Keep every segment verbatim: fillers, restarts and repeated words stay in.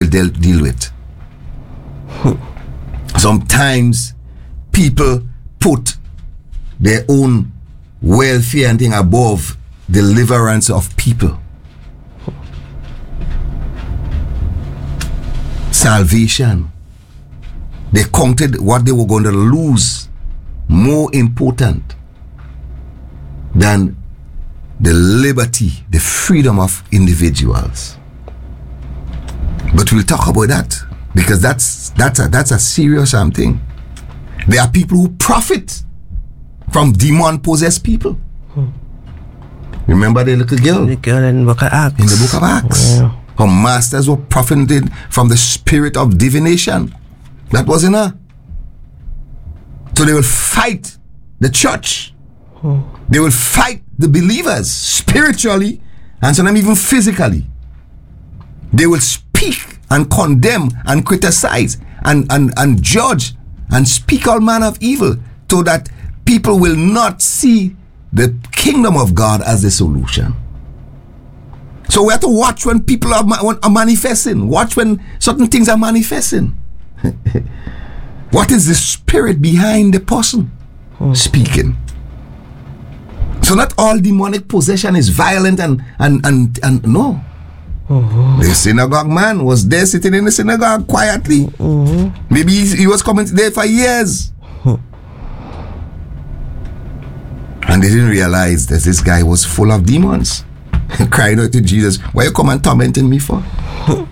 deal, deal with. Sometimes people put their own welfare and thing above deliverance of people. Salvation. They counted what they were going to lose more important than the liberty, the freedom of individuals. But we'll talk about that because that's that's a that's a serious um, thing. There are people who profit from demon-possessed people. Hmm. Remember the little girl? The girl in the book of Acts. In the book of Acts. Yeah. Her masters were profiting from the spirit of divination. That was in her. So they will fight the church. Hmm. They will fight the believers spiritually and sometimes even physically. They will speak and condemn and criticize and, and, and judge and speak all manner of evil so that people will not see the kingdom of God as the solution. So we have to watch when people are, are manifesting. Watch when certain things are manifesting. What is the spirit behind the person hmm. speaking? So not all demonic possession is violent and and and, and no. Mm-hmm. The synagogue man was there sitting in the synagogue quietly. Mm-hmm. Maybe he, he was coming there for years. Mm-hmm. And they didn't realize that this guy was full of demons. Crying out to Jesus, why you come and tormenting me for? Mm-hmm.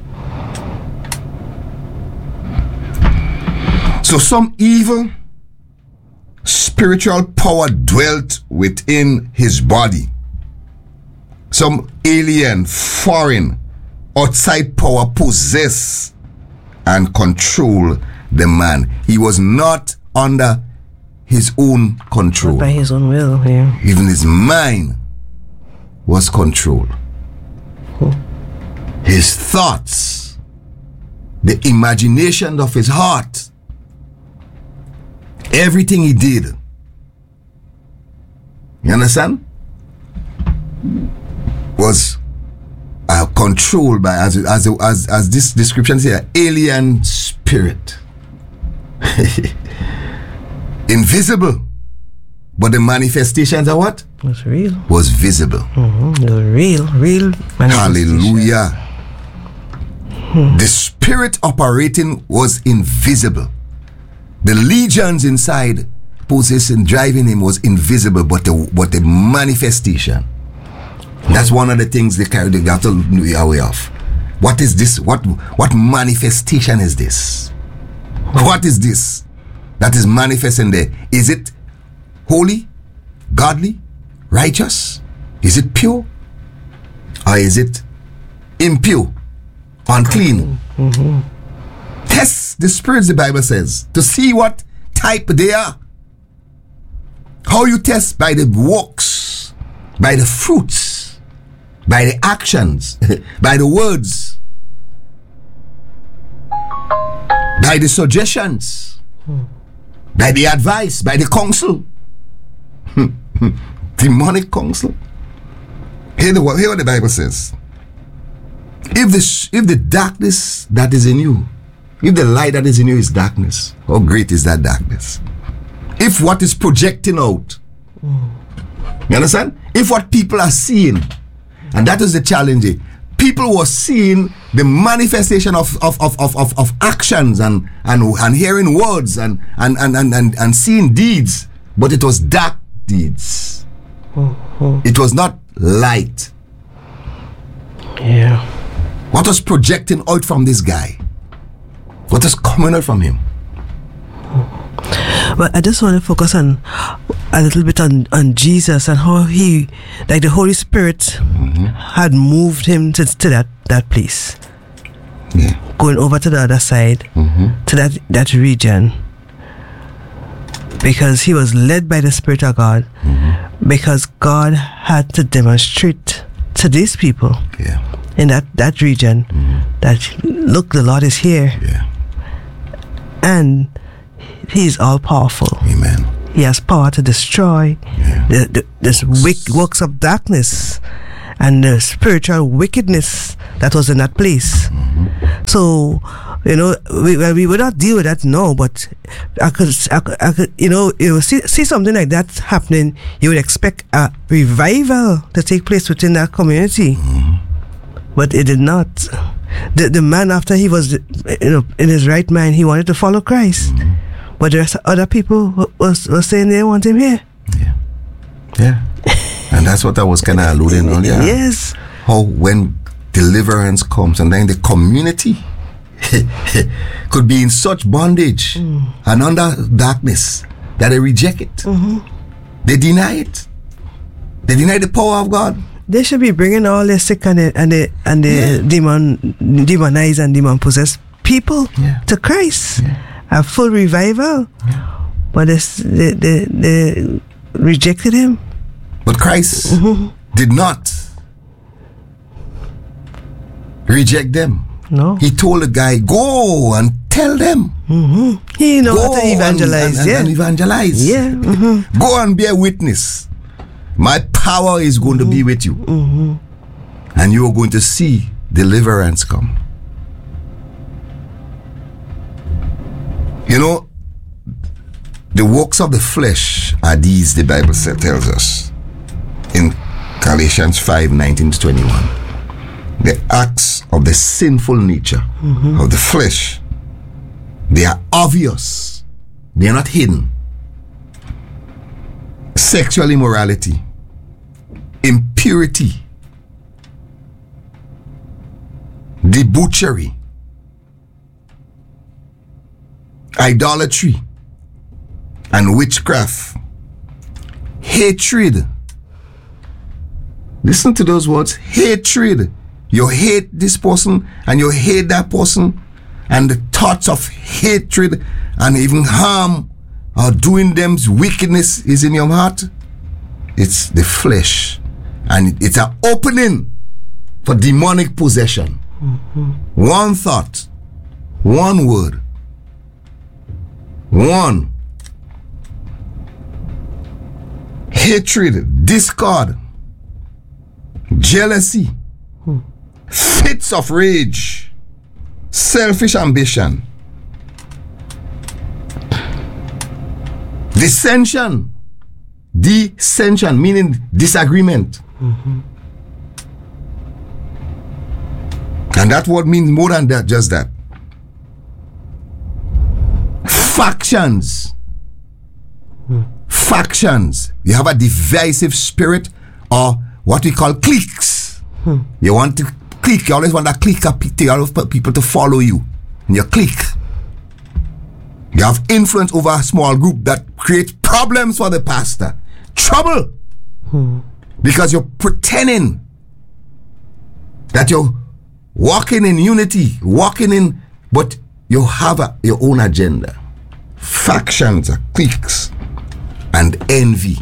So some evil spiritual power dwelt within his body. Some alien, foreign, outside power possess and control the man. He was not under his own control. Not by his own will, yeah. Even his mind was controlled. Hmm. His thoughts, the imagination of his heart, everything he did. You understand? Was uh, controlled by, as, as as as this description says, alien spirit. Invisible, but the manifestations are what? Was real. Was visible. Mm-hmm. The real, real manifestation. Hallelujah. Hmm. The spirit operating was invisible. The legions inside possessing, driving him was invisible, but the but the manifestation. That's one of the things they carry. They have to be aware of. What is this? What what manifestation is this? What is this that is manifesting there? Is it holy, godly, righteous? Is it pure, or is it impure, unclean? Mm-hmm. Test the spirits, the Bible says, to see what type they are. How you test? By the works, by the fruits, by the actions, by the words, by the suggestions, hmm. by the advice, by the counsel. Demonic counsel. Hear, the, hear what the Bible says. If the, if the darkness that is in you, if the light that is in you is darkness, how great is that darkness? If what is projecting out, mm. you understand? If what people are seeing, and that is the challenge, people were seeing the manifestation of of, of, of, of, of actions and, and and hearing words and and, and, and, and and seeing deeds, but it was dark deeds. Mm-hmm. It was not light. Yeah. What was projecting out from this guy? What is coming out from him? But I just want to focus on a little bit on, on Jesus and how he, like the Holy Spirit, mm-hmm. had moved him to, to that, that place. Yeah. Going over to the other side, mm-hmm. to that, that region. Because he was led by the Spirit of God. Mm-hmm. Because God had to demonstrate to these people yeah. in that, that region mm-hmm. that, look, the Lord is here. Yeah. And he is all powerful. Amen. He has power to destroy yeah. the, the this wick, works of darkness and the spiritual wickedness that was in that place. Mm-hmm. So, you know, we well, we would not deal with that now, but I could, I could, I could you know, you see, see something like that happening, you would expect a revival to take place within that community. Mm-hmm. But it did not. The the man, after he was, you know, in his right mind, he wanted to follow Christ. Mm-hmm. But there's other people who was, was saying they want him here. Yeah. Yeah. And that's what I was kind of alluding on. Yeah. Yes. How when deliverance comes and then the community could be in such bondage mm. and under darkness that they reject it. Mm-hmm. They deny it. They deny the power of God. They should be bringing all the sick and the, and the, and the yeah. demon, demonized and demon-possessed people yeah. to Christ. Yeah. A full revival. Yeah. But they, they, they rejected him. But Christ mm-hmm. did not reject them. No. He told the guy, go and tell them. Mm-hmm. He knows how to evangelize. And, and, yeah. and evangelize. Yeah. Mm-hmm. Go and be a witness. My power is going mm-hmm. to be with you. Mm-hmm. And you are going to see deliverance come. You know, the works of the flesh are these, the Bible tells us in Galatians five, nineteen to twenty-one. The acts of the sinful nature mm-hmm. of the flesh, they are obvious. They are not hidden. Sexual immorality, impurity, debauchery, idolatry, and witchcraft, hatred. Listen to those words, hatred. You hate this person and you hate that person, and the thoughts of hatred and even harm or doing them's wickedness is in your heart. It's the flesh, and it's an opening for demonic possession. Mm-hmm. One thought, one word, one hatred, discord, jealousy, hmm. fits of rage, selfish ambition, dissension, dissension meaning disagreement. Mm-hmm. And that word means more than that, just that. Factions. Hmm. Factions. You have a divisive spirit, or what we call cliques. Hmm. You want to clique. You always want that clique of people to follow you in your clique. You have influence over a small group that creates problems for the pastor. Trouble. Hmm. Because you're pretending that you're walking in unity, walking in, but you have a, your own agenda. Factions, cliques, and envy.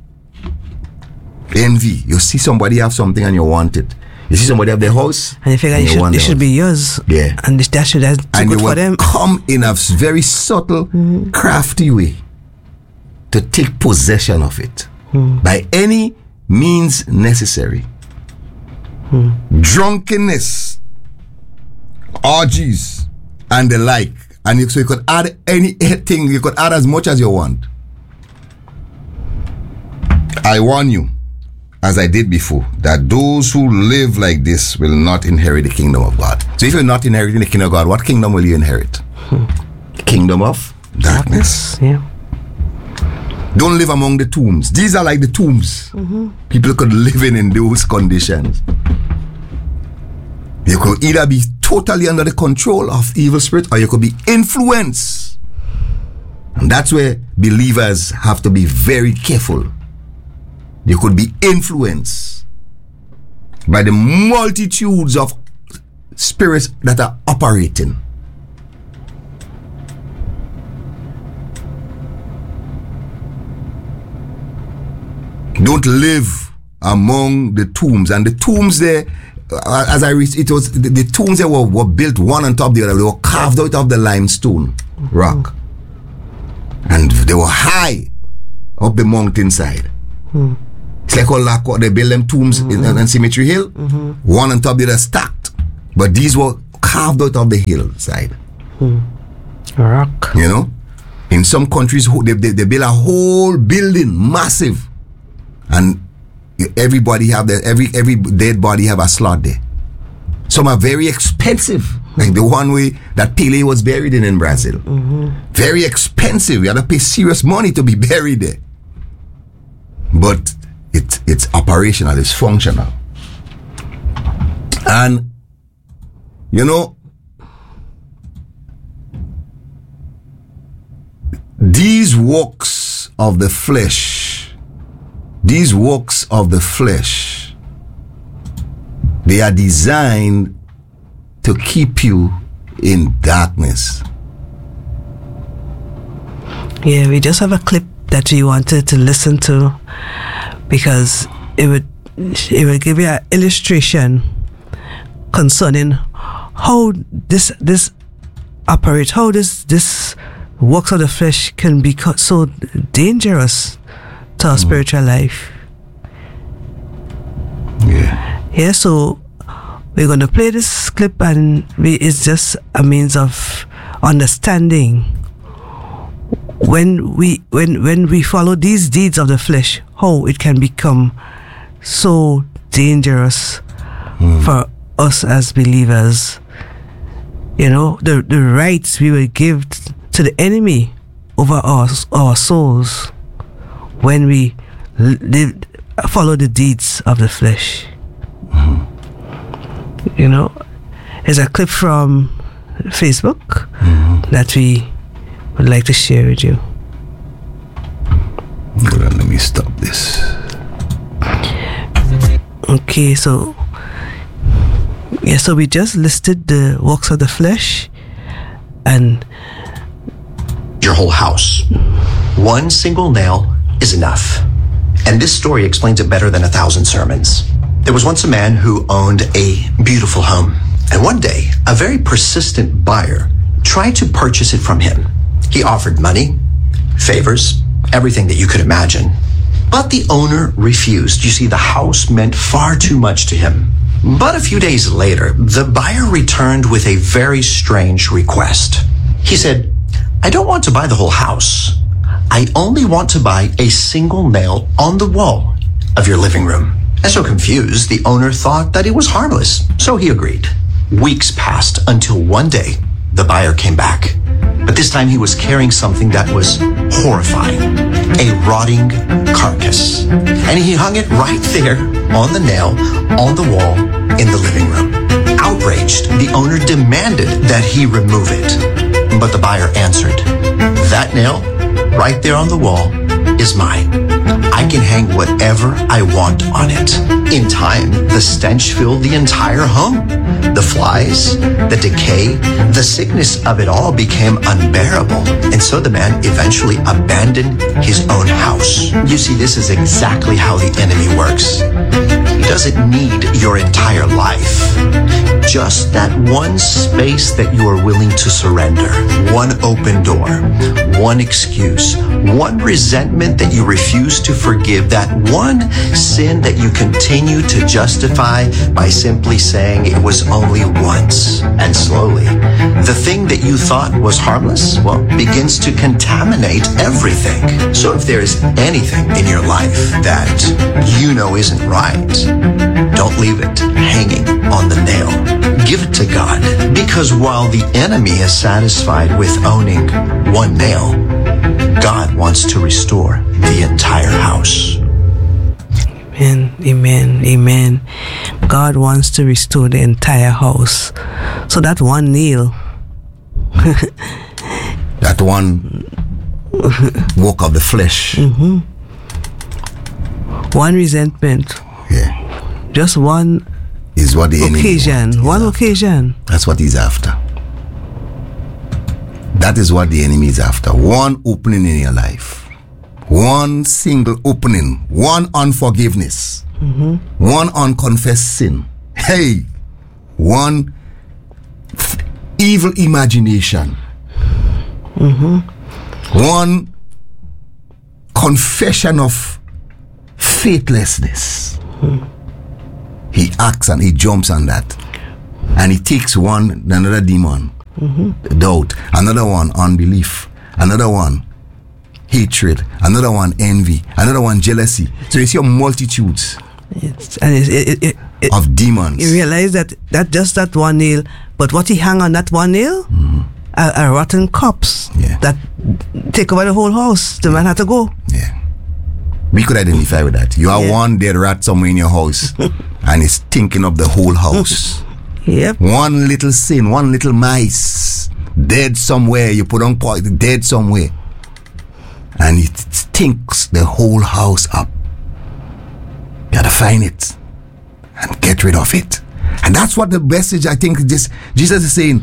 Envy. You see somebody have something and you want it. You see somebody have their house and you figure and it, you should, it should be yours. Yeah. And this, that should have too and good you for them. Come in a very subtle, mm-hmm. crafty way to take possession of it mm. by any means necessary. Mm. Drunkenness, orgies, and the like. And you, so you could add anything, you could add as much as you want. I warn you, as I did before, that those who live like this will not inherit the kingdom of God. So if you're not inheriting the kingdom of God, what kingdom will you inherit? Hmm. The kingdom of darkness. Yeah. Don't live among the tombs. These are like the tombs. Mm-hmm. People could live in in those conditions. You could either be totally under the control of evil spirit, or you could be influenced. And that's where believers have to be very careful. You could be influenced by the multitudes of spirits that are operating. Don't live among the tombs. And the tombs there, uh, as I read, it was the, the tombs there were, were built one on top of the other. They were carved out of the limestone rock, and they were high up the mountainside. Hmm. It's like how they build them tombs mm-hmm. in, in Cemetery Hill, mm-hmm. one on top of the other stacked. But these were carved out of the hillside. Hmm. Rock. You know, in some countries they, they, they build a whole building, massive, and everybody have the every every dead body have a slot there. Some are very expensive, mm-hmm. like the one way that Pele was buried in in Brazil. Mm-hmm. Very expensive. You had to pay serious money to be buried there. But it it's operational, it's functional. And you know, these works of the flesh, these works of the flesh, they are designed to keep you in darkness. Yeah, we just have a clip that we wanted to listen to because it would it would give you an illustration concerning how this this operates, how this this works of the flesh can be so dangerous to our mm. spiritual life. Yeah. Yeah, so we're going to play this clip, and we, it's just a means of understanding when we when when we follow these deeds of the flesh, how it can become so dangerous mm. for us as believers. You know, the the rights we will give t- to the enemy over our our souls when we live, follow the deeds of the flesh. Mm-hmm. You know, there's a clip from Facebook mm-hmm. that we would like to share with you. Hold on, let me stop this. Okay, so yeah, so we just listed the works of the flesh and your whole house. One single nail is enough. And this story explains it better than a thousand sermons. There was once a man who owned a beautiful home. And one day, a very persistent buyer tried to purchase it from him. He offered money, favors, everything that you could imagine. But the owner refused. You see, the house meant far too much to him. But a few days later, the buyer returned with a very strange request. He said, I don't want to buy the whole house. I only want to buy a single nail on the wall of your living room. And so confused, the owner thought that it was harmless. So he agreed. Weeks passed until one day, the buyer came back. But this time he was carrying something that was horrifying. A rotting carcass. And he hung it right there on the nail on the wall in the living room. Outraged, the owner demanded that he remove it. But the buyer answered, that nail right there on the wall is mine. I can hang whatever I want on it. In time, the stench filled the entire home. The flies, the decay, the sickness of it all became unbearable. And so the man eventually abandoned his own house. You see, this is exactly how the enemy works. He doesn't need your entire life. Just that one space that you are willing to surrender. One open door. One excuse. One resentment that you refuse to forgive. That one sin that you continue to justify by simply saying it was only once. And slowly, the thing that you thought was harmless, well, begins to contaminate everything. So if there is anything in your life that you know isn't right, don't leave it hanging on the nail. Give it to God. Because while the enemy is satisfied with owning one nail, God wants to restore the entire house. Amen, amen, amen. God wants to restore the entire house. So that one nail, that one work of the flesh, mm-hmm. one resentment, yeah, just one is what the occasion, enemy one after. occasion. That's what he's after. That is what the enemy is after. One opening in your life. One single opening. One unforgiveness. Mm-hmm. One unconfessed sin. Hey, one f- evil imagination. Mm-hmm. One confession of faithlessness. Mm-hmm. He acts and he jumps on that. And he takes one, another demon, mm-hmm. doubt, another one, unbelief, another one, hatred, another one, envy, another one, jealousy. So you see multitudes it's, and it, it, it, it, of demons. You realize that that just that one nail, but what he hang on that one nail mm-hmm. are, are rotten corpse yeah. that take over the whole house. The man had to go. Yeah. We could identify with that. You are yeah. one dead rat somewhere in your house and it's stinking up the whole house. Yep. One little sin, one little mice dead somewhere, you put on point, dead somewhere. And it stinks the whole house up. You gotta find it and get rid of it. And that's what the message, I think, just Jesus is saying.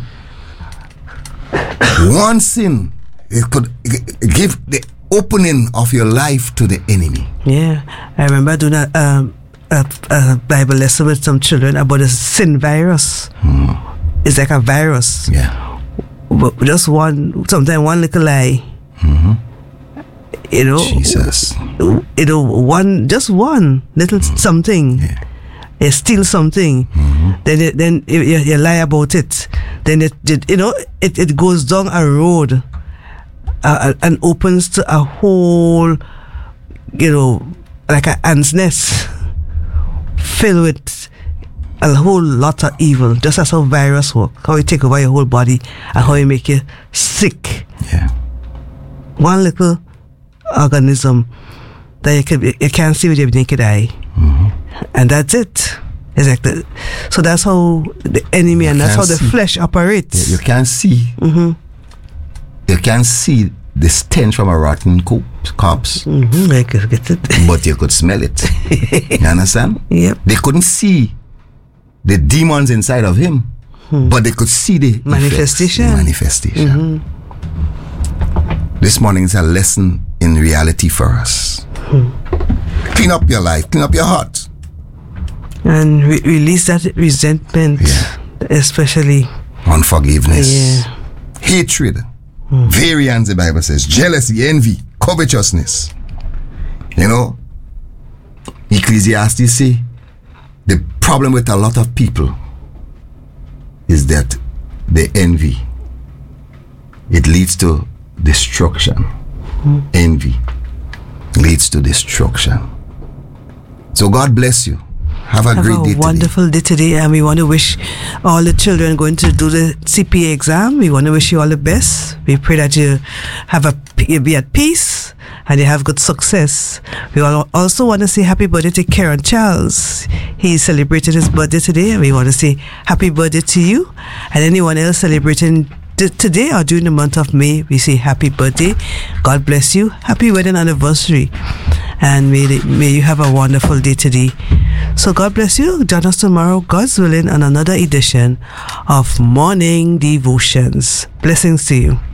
One sin, it could give the opening of your life to the enemy. Yeah, I remember doing a, um, a, a Bible lesson with some children about the sin virus. Hmm. It's like a virus. Yeah. But just one, sometimes one little lie. Mm-hmm. You know, Jesus. You know, one, just one little mm-hmm. something. Yeah. You steal something, mm-hmm. then it, then you, you lie about it. Then it, it you know, it, it goes down a road uh, and opens to a whole, you know, like an ant's nest filled with a whole lot of evil. Just as how virus work, how it take over your whole body and how it make you sick. Yeah. One little organism that you can you can't see with your naked eye, mm-hmm. and that's it. Exactly. So that's how the enemy, you and that's how the see. flesh operates. Yeah, you can't see. Mm-hmm. You can't see the stench from a rotten corpse. Mm-hmm. I could get it. But you could smell it. You understand? Yep. They couldn't see the demons inside of him, hmm. but they could see the manifestation. Effects, the manifestation. Mm-hmm. This morning is a lesson in reality for us. Hmm. Clean up your life, clean up your heart. And re- release that resentment, yeah. especially unforgiveness, yeah. hatred, hmm. variance, the Bible says, jealousy, envy, covetousness. You know, Ecclesiastes say the problem with a lot of people is that they envy. It leads to destruction. Hmm. Envy leads to destruction. So God bless you. Have a Have great a day today. wonderful day today, and we want to wish all the children going to do the C P A exam. We want to wish you all the best. We pray that you have a you be at peace and you have good success. We also want to say happy birthday to Karen Charles. He celebrated his birthday today, and we want to say happy birthday to you. And anyone else celebrating today or during the month of May, we say happy birthday. God bless you. Happy wedding anniversary. And may, they, may you have a wonderful day today. So God bless you. Join us tomorrow, God's willing, on another edition of Morning Devotions. Blessings to you.